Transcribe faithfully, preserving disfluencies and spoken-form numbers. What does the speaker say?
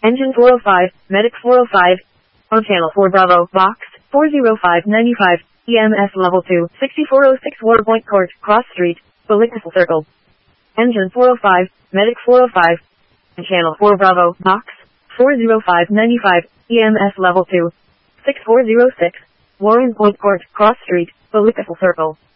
Engine four oh five, Medic four oh five. On channel four Bravo, box, four oh five ninety-five, E M S level two, sixty-four oh six Waterpoint Court, Cross Street, Political Circle. Engine four oh five, Medic four oh five. On channel four Bravo, box, four oh five ninety-five, E M S level two, sixty-four oh six, Warren Point Court, Cross Street, Political Circle.